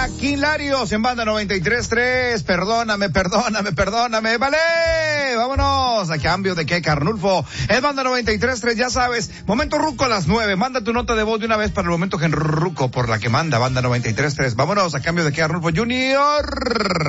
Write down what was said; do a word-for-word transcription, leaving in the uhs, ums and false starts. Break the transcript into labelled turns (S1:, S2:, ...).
S1: Aquilarios en banda noventa y tres tres. Perdóname, perdóname, perdóname. Vale, vámonos. A cambio de qué, Carnulfo. Es banda noventa y tres tres, ya sabes. Momento ruco a las nueve. Manda tu nota de voz de una vez para el momento genruco por la que manda banda noventa y tres tres. Vámonos. A cambio de qué, Carnulfo Junior.